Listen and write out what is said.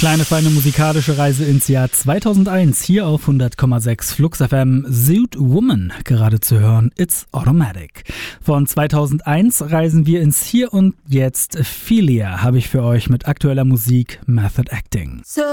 Kleine feine musikalische Reise ins Jahr 2001 hier auf 100,6 Flux FM. Suit Woman gerade zu hören, It's Automatic. Von 2001 reisen wir ins Hier und Jetzt. Philia habe ich für euch mit aktueller Musik, Method Acting.